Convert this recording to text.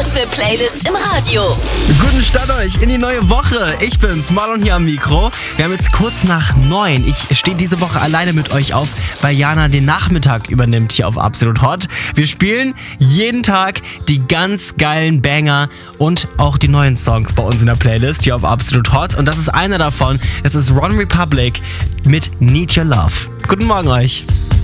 beste Playlist im Radio. Guten Start euch in die neue Woche. Ich bin's, Marlon hier am Mikro. Wir haben jetzt kurz nach 9. Ich stehe diese Woche alleine mit euch auf, weil Jana den Nachmittag übernimmt hier auf Absolut Hot. Wir spielen jeden Tag die ganz geilen Banger und auch die neuen Songs bei uns in der Playlist hier auf Absolut Hot. Und das ist einer davon. Es ist One Republic mit Need Your Love. Guten Morgen euch.